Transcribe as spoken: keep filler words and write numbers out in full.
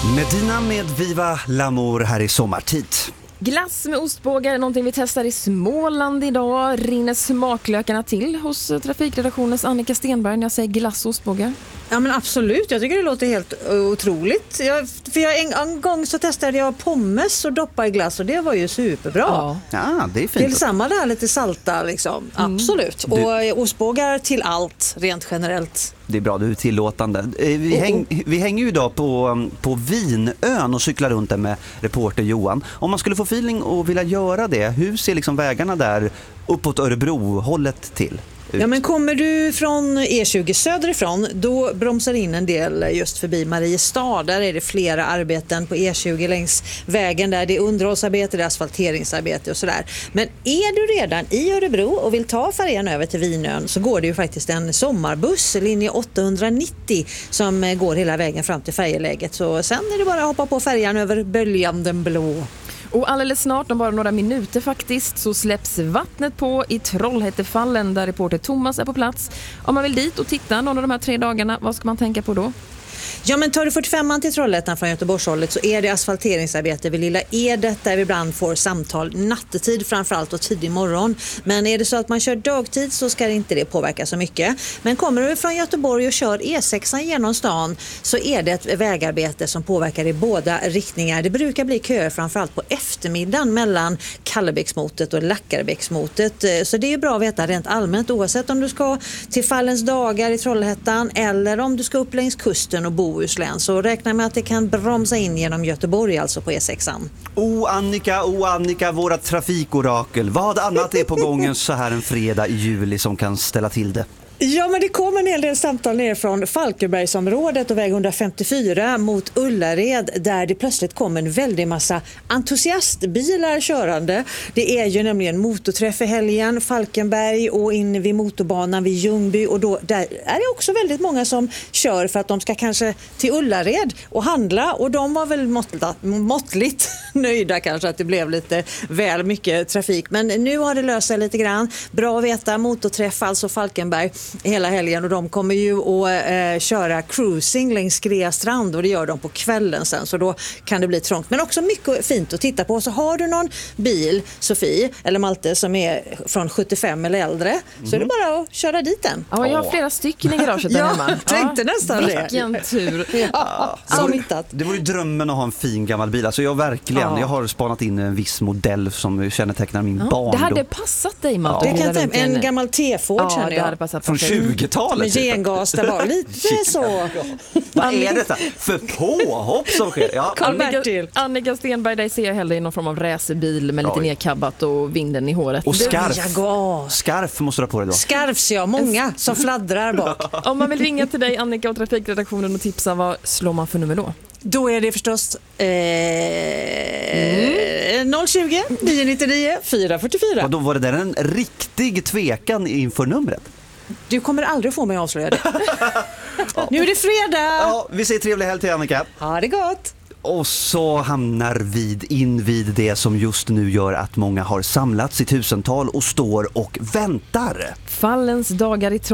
Medina med Viva L'Amour här i sommartid. Glass med ostbågar är någonting vi testar i Småland idag. Rinner smaklökarna till hos trafikredaktionens Annika Stenberg när jag säger glass och ostbågar? Ja men absolut, jag tycker det låter helt otroligt. Jag, för jag, en, en gång så testade jag pommes och doppa i glass och det var ju superbra. Ja, ja det är fint. Till samma där lite salta liksom, mm. absolut. Du... Och ostbågar till allt, rent generellt. Det är bra, du är tillåtande. Vi, häng, vi hänger ju idag på, på Vinön och cyklar runt där med reporter Johan. Om man skulle få feeling och vilja göra det, hur ser liksom vägarna där uppåt Örebro-hållet till? Ut. Ja, men kommer du från E tjugo söderifrån, då bromsar in en del just förbi Mariestad. Där är det flera arbeten på E tjugo längs vägen där. Det är underhållsarbete, det är asfalteringsarbete och sådär. Men är du redan i Örebro och vill ta färjan över till Vinön så går det ju faktiskt en sommarbuss, linje åttahundranittio, som går hela vägen fram till färjeläget. Så sen är det bara att hoppa på färjan över Böljanden blå. Och alldeles snart, om bara några minuter faktiskt, så släpps vattnet på i Trollhättefallen där reporter Thomas är på plats. Om man vill dit och titta någon av de här tre dagarna, vad ska man tänka på då? Ja, men tar du fyrtiofemman till Trollhättan från Göteborgshållet så är det asfalteringsarbete vid Lilla Edet där vi ibland får samtal nattetid framförallt och tidig morgon. Men är det så att man kör dagtid så ska inte det påverka så mycket. Men kommer du från Göteborg och kör E sexan genom stan så är det ett vägarbete som påverkar i båda riktningar. Det brukar bli köer framförallt på eftermiddagen mellan Kallebäcksmotet och Lackarbäcksmotet. Så det är bra att veta rent allmänt oavsett om du ska till Fallens dagar i Trollhättan eller om du ska upp längs kusten och Bohuslän, så räknar med att det kan bromsa in genom Göteborg, alltså på E sexan. Oh Annika, oh Annika, våra trafikorakel. Vad annat är på gången så här en fredag i juli som kan ställa till det? Ja, men det kom en hel del samtal ner från Falkenbergsområdet och väg etthundrafemtiofyra mot Ullared där det plötsligt kom en väldig massa entusiastbilar körande. Det är ju nämligen motorträff i helgen, Falkenberg och in vid motorbanan vid Ljungby, och då där är det också väldigt många som kör för att de ska kanske till Ullared och handla, och de var väl måttligt, måttligt nöjda kanske att det blev lite väl mycket trafik. Men nu har det löst sig lite grann. Bra att veta, motorträff alltså Falkenberg hela helgen, och de kommer ju att eh, köra cruising längs Skrea strand, och det gör de på kvällen sen, så då kan det bli trångt. Men också mycket fint att titta på. Så har du någon bil, Sofie eller Malte, som är från sjuttiofem eller äldre, mm. så är det bara att köra dit den. Ja, jag har flera stycken i garaget där hemma. Jag tänkte ja, nästan det. Vilken tur. Ja, det, vore, det vore ju drömmen att ha en fin gammal bil. Alltså jag verkligen, ja. jag har spanat in en viss modell som kännetecknar min ja, barndom. Det hade passat dig, Malte. Ja. Det kan en gammal T-Ford ja, känner jag. Hade passat från tjugotalet. Med gengas där var lite så. Vad är detta för påhopp som sker? Ja. Annika, Annika Stenberg, där ser jag hellre i någon form av racerbil med lite Oj. nerkabbat och vinden i håret. Och skarf. Skarf måste du ha på dig då. Skarfs, ja. Många som fladdrar bak. Om man vill ringa till dig, Annika, och trafikredaktionen och tipsa, vad slår man för nummer då? Då är det förstås eh, mm. noll tjugo, nio nittionio, fyra fyrtiofyra. Och då var det där en riktig tvekan inför numret. Du kommer aldrig få mig att avslöja det. Ja. Nu är det fredag. Ja, vi säger trevlig helg till Annika. Ha det gott. Och så hamnar vi in vid det som just nu gör att många har samlats i tusental och står och väntar. Fallens dagar i